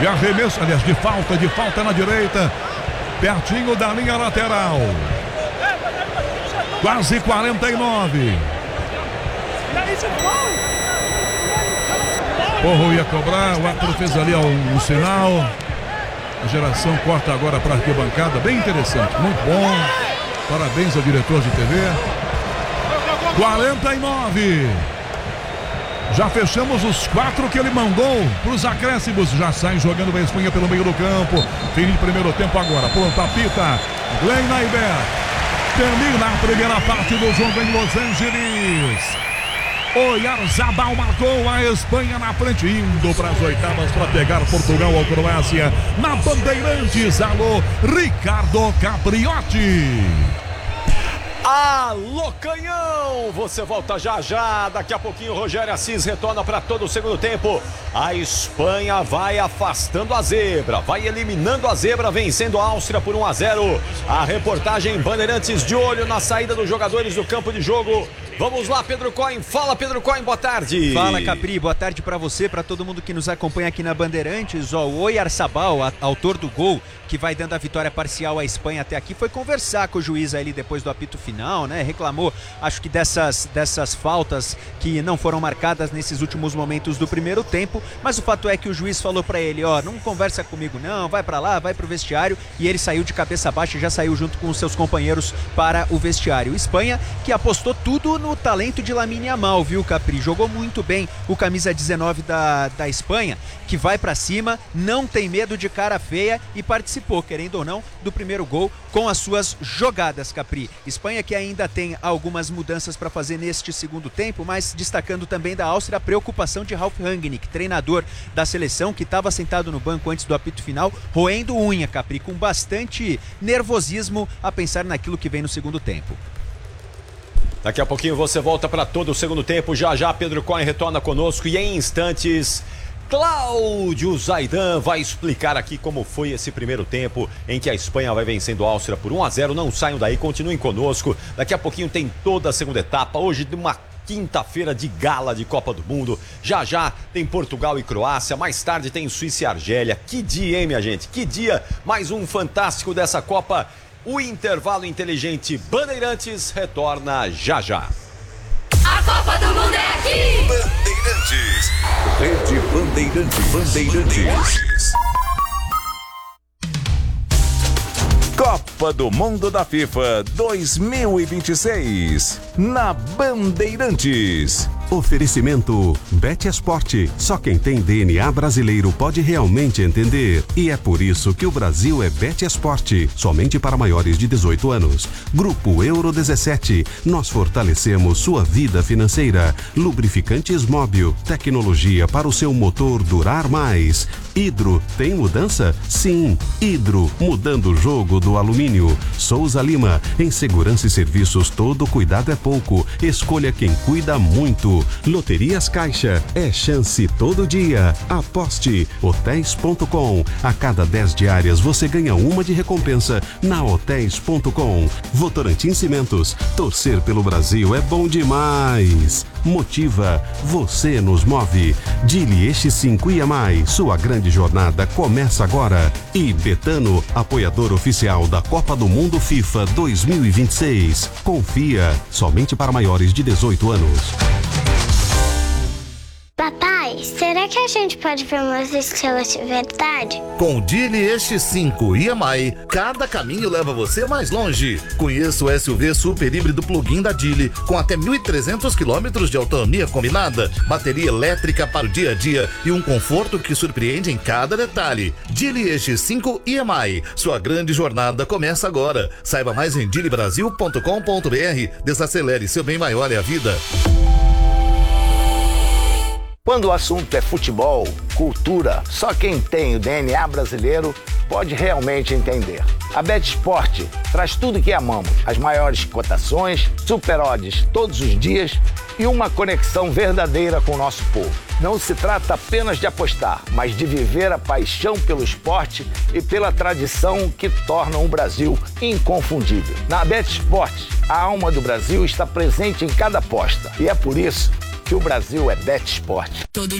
de arremesso, aliás, de falta na direita, pertinho da linha lateral. Quase 49. Porro ia cobrar, o árbitro fez ali um sinal. A geração corta agora para a arquibancada, bem interessante, muito bom. Parabéns ao diretor de TV. 49. Já fechamos os 4 que ele mandou para os acréscimos. Já sai jogando a Espanha pelo meio do campo. Fim de primeiro tempo agora. Pronto, apita Glenn Naiber. Termina a primeira parte do jogo em Los Angeles. Oyarzabal marcou, a Espanha na frente, indo para as oitavas para pegar Portugal ou Croácia. Na Bandeirantes, alô, Ricardo Capriotti. Alô, Canhão! Você volta já. Daqui a pouquinho o Rogério Assis retorna para todo o segundo tempo. A Espanha vai afastando a zebra, vai eliminando a zebra, vencendo a Áustria por 1-0. A reportagem Bandeirantes de olho na saída dos jogadores do campo de jogo. Vamos lá, Pedro Cohen. Fala, Pedro Cohen, boa tarde. Fala, Capri, boa tarde para você, para todo mundo que nos acompanha aqui na Bandeirantes. O Oyarzabal, autor do gol, que vai dando a vitória parcial à Espanha até aqui, foi conversar com o juiz ali depois do apito final, né? Reclamou, acho que dessas faltas que não foram marcadas nesses últimos momentos do primeiro tempo, mas o fato é que o juiz falou pra ele, não conversa comigo não, vai pra lá, vai pro vestiário, e ele saiu de cabeça baixa e já saiu junto com os seus companheiros para o vestiário. Espanha que apostou tudo no talento de Lamine Yamal, viu, Capri? Jogou muito bem o camisa 19 da Espanha, que vai pra cima, não tem medo de cara feia e participou, querendo ou não, do primeiro gol com as suas jogadas, Capri. Espanha que ainda tem algumas mudanças para fazer neste segundo tempo, mas destacando também da Áustria a preocupação de Ralf Rangnick, treinador da seleção, que estava sentado no banco antes do apito final, roendo unha, Capri, com bastante nervosismo a pensar naquilo que vem no segundo tempo. Daqui a pouquinho você volta para todo o segundo tempo. Já Pedro Cohen retorna conosco e em instantes Cláudio Zaidan vai explicar aqui como foi esse primeiro tempo em que a Espanha vai vencendo a Áustria por 1-0. Não saiam daí, continuem conosco. Daqui a pouquinho tem toda a segunda etapa. Hoje de uma quinta-feira de gala de Copa do Mundo. Já tem Portugal e Croácia. Mais tarde tem Suíça e Argélia. Que dia, hein, minha gente? Que dia! Mais um fantástico dessa Copa. O intervalo inteligente Bandeirantes retorna já. A Copa do Mundo é aqui! Bandeirantes. Rede Bandeirantes. Copa do Mundo da FIFA 2026 na Bandeirantes. Oferecimento Betesport. Só quem tem DNA brasileiro pode realmente entender. E é por isso que o Brasil é Betesport. Somente para maiores de 18 anos. Grupo Euro 17. Nós fortalecemos sua vida financeira. Lubrificantes Móbil. Tecnologia para o seu motor durar mais. Hidro. Tem mudança? Sim. Hidro. Mudando o jogo do alumínio. Souza Lima. Em segurança e serviços, todo cuidado é pouco. Escolha quem cuida muito. Loterias Caixa, é chance todo dia. Aposte. Hotéis.com. A cada 10 diárias você ganha uma de recompensa na Hotéis.com. Votorantim Cimentos. Torcer pelo Brasil é bom demais. Motiva. Você nos move. Dili X5 IMAI. Sua grande jornada começa agora. E Betano, apoiador oficial da Copa do Mundo FIFA 2026. Confia. Somente para maiores de 18 anos. Papai, será que a gente pode ver umas estrelas de verdade? Com o Dili X5 IMAI, cada caminho leva você mais longe. Conheça o SUV super híbrido plug-in da Dili, com até 1.300 km de autonomia combinada, bateria elétrica para o dia a dia e um conforto que surpreende em cada detalhe. Dili X5 IMAI, sua grande jornada começa agora. Saiba mais em dilibrasil.com.br. Desacelere, seu bem maior é a vida. Quando o assunto é futebol, cultura, só quem tem o DNA brasileiro pode realmente entender. A Betesport traz tudo que amamos, as maiores cotações, super odds todos os dias e uma conexão verdadeira com o nosso povo. Não se trata apenas de apostar, mas de viver a paixão pelo esporte e pela tradição que tornam o Brasil inconfundível. Na Betesport, a alma do Brasil está presente em cada aposta e é por isso que o Brasil é Betesport. Todo